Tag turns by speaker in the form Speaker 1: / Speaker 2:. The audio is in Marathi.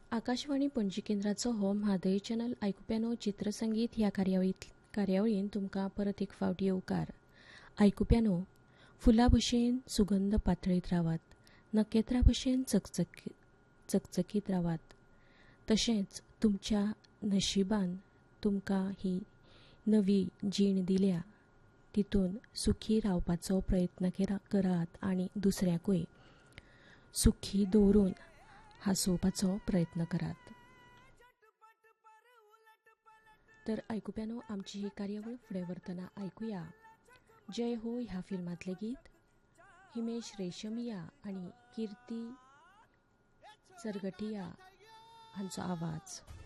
Speaker 1: आकाशवाणी पणजी केंद्राचो हो म्हादय चॅनल आयकुप्यानो चित्रसंगीत ह्या कार्यावळीन तुमकां परत एक फावट येवकार. आयकुप्यानो, फुलां भशेन सुगंध पातळीत रावात, नखेत्रा भशेन चकचकीत रावात. तशेंच तुमच्या नशिबान तुमकां ही नवी जीण दिल्या तितून सुखी रावपाचो प्रयत्न करात आनी दुसऱ्याकूय सुखी दवरून हांसोवपाचो प्रयत्न करात. तर आयकुप्यानो, आमची ही कार्यावळ फुडें व्हरतना आयकुया जय हो ह्या फिल्मांतलें गीत. हिमेश रेशमिया आनी कीर्ती सरगटिया हांचो आवाज.